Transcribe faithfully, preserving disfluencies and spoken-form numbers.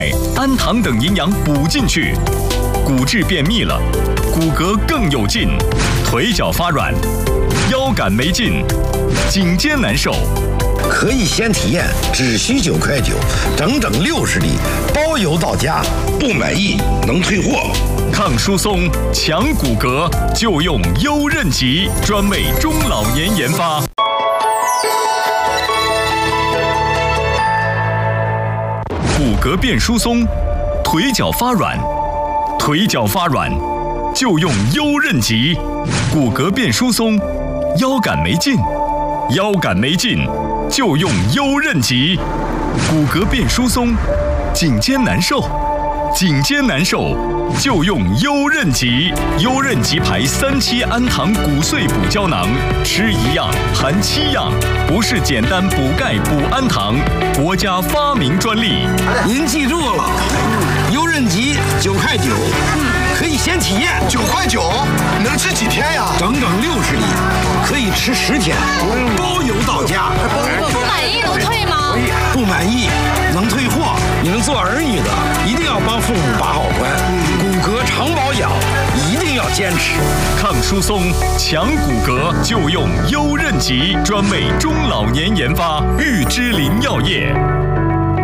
氨糖等营养补进去，骨质便秘了，骨骼更有劲，腿脚发软，腰杆没劲，颈肩难受。 可以先体验，只需九块九，整整六十粒，包邮到家。不满意能退货。 抗疏松、强骨骼，就用优韧极，专为中老年研发。骨骼变疏松，腿脚发软，腿脚发软，就用优韧极。骨骼变疏松，腰杆没劲，腰杆没劲，就用优韧极。骨骼变疏松，颈肩难受，颈肩难受，就用优韧极。优韧极牌三七氨糖骨碎补胶囊，吃一样含七样，不是简单补钙补氨糖，国家发明专利。 您记住了，优韧极九块九，可以先体验。 九块九能吃几天呀？ 整整六十粒，可以吃十天，包邮到家。 不满意能退吗？ 不满意能退货。你们做儿女的一定要帮父母把好关，骨骼常保养一定要坚持。 抗疏松、强骨骼，就用优韧极，专为中老年研发，玉芝林药业。